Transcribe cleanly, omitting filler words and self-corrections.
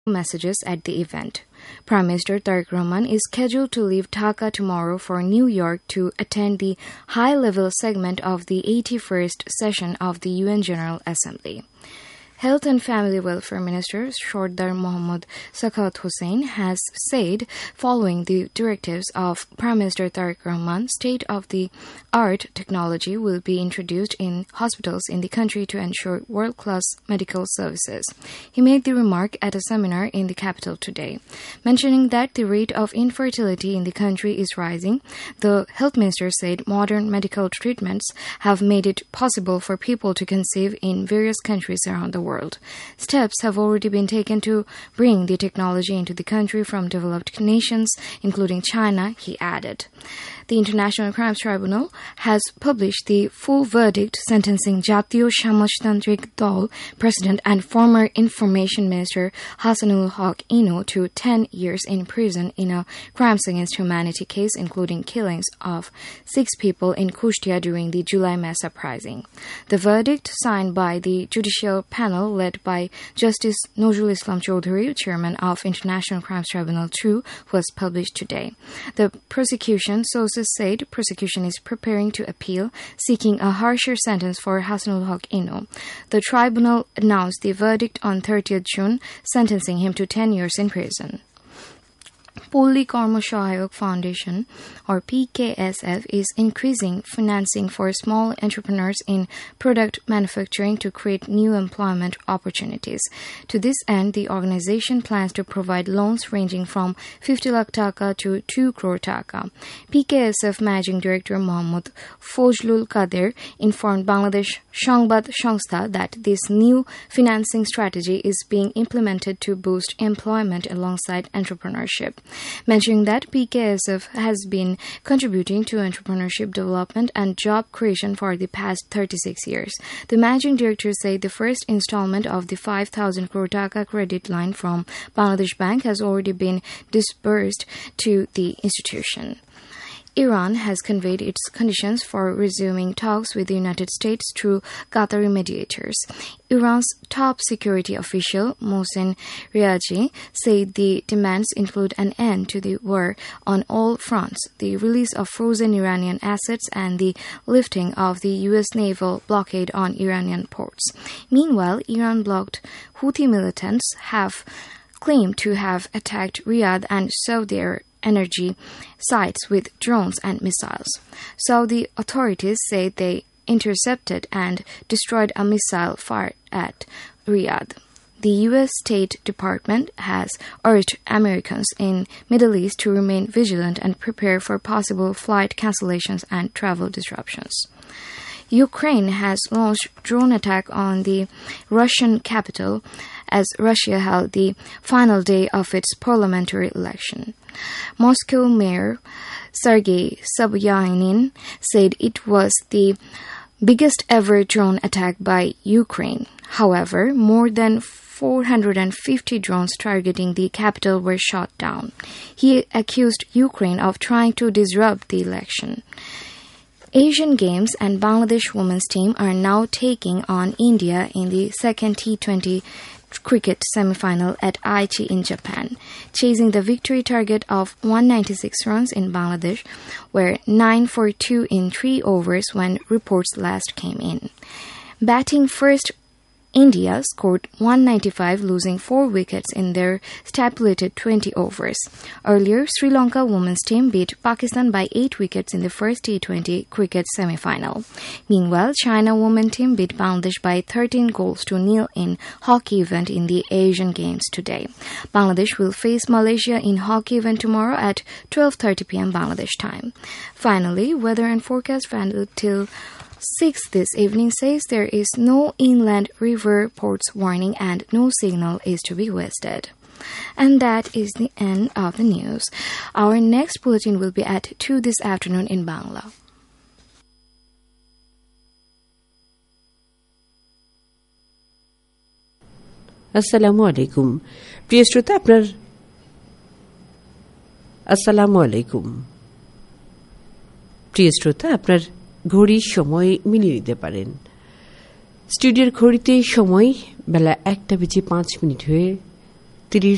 messages at the event. Prime Minister Tariq Rahman is scheduled to leave Dhaka tomorrow for New York to attend the high-level segment of the 81st session of the UN General Assembly. Health and Family Welfare Minister Sardar Mohammad Sakhat Hussain has said, following the directives of Prime Minister Tariq Rahman, state-of-the-art technology will be introduced in hospitals in the country to ensure world-class medical services. He made the remark at a seminar in the capital today. Mentioning that the rate of infertility in the country is rising, the health minister said modern medical treatments have made it possible for people to conceive in various countries around the world. Steps have already been taken to bring the technology into the country from developed nations, including China, he added. The International Crimes Tribunal has published the full verdict sentencing Jatiyo Samajtantrik Dol President and former Information Minister Hasanul Haq Ino to 10 years in prison in a crimes against humanity case, including killings of 6 people in Kushtia during the July mass uprising. The verdict, signed by the judicial panel led by Justice Nozul Islam Chaudhary, chairman of International Crimes Tribunal 2, was published today. The prosecution sources said prosecution is preparing to appeal, seeking a harsher sentence for Hasanul Haq Ino. The tribunal announced the verdict on 30th June, sentencing him to 10 years in prison. Polli Karma Sahayok Foundation, or PKSF, is increasing financing for small entrepreneurs in product manufacturing to create new employment opportunities. To this end, the organization plans to provide loans ranging from 50 lakh taka to 2 crore taka. PKSF Managing Director Mohammad Fojlul Kader informed Bangladesh Shangbad Sangstha that this new financing strategy is being implemented to boost employment alongside entrepreneurship. Mentioning that PKSF has been contributing to entrepreneurship development and job creation for the past 36 years. The managing director said the first installment of the 5,000 crore taka credit line from Bangladesh Bank has already been disbursed to the institution. Iran has conveyed its conditions for resuming talks with the United States through Qatari mediators. Iran's top security official, Mohsen Riaji, said the demands include an end to the war on all fronts, the release of frozen Iranian assets, and the lifting of the U.S. naval blockade on Iranian ports. Meanwhile, Iran-blocked Houthi militants have claimed to have attacked Riyadh and Saudi energy sites with drones and missiles. Saudi authorities say they intercepted and destroyed a missile fired at Riyadh. The U.S. State Department has urged Americans in Middle East to remain vigilant and prepare for possible flight cancellations and travel disruptions. Ukraine has launched drone attack on the Russian capital as Russia held the final day of its parliamentary election. Moscow Mayor Sergei Sobyanin said it was the biggest ever drone attack by Ukraine. However, more than 450 drones targeting the capital were shot down. He accused Ukraine of trying to disrupt the election. Asian Games and Bangladesh women's team are now taking on India in the second T20 cricket semi-final at Aichi in Japan, chasing the victory target of 196 runs in Bangladesh, were 9 for 2 in 3 overs when reports last came in. Batting first, India scored 195, losing 4 wickets in their stipulated 20 overs. Earlier, Sri Lanka women's team beat Pakistan by 8 wickets in the first T20 cricket semi-final. Meanwhile, China women's team beat Bangladesh by 13 goals to nil in hockey event in the Asian Games today. Bangladesh will face Malaysia in hockey event tomorrow at 12:30 p.m. Bangladesh time. Finally, weather and forecast value till 6 this evening says there is no inland river ports warning and no signal is to be wasted. And that is the end of the news. Our next bulletin will be at 2 this afternoon in Bangla. আসসালামু আলাইকুম প্রিয় শ্রোতা আপনার ঘড়ির সময় মিলিয়ে নিতে পারেন। স্টুডিওর ঘড়িতে সময় বেলা 1:05 হয়ে 30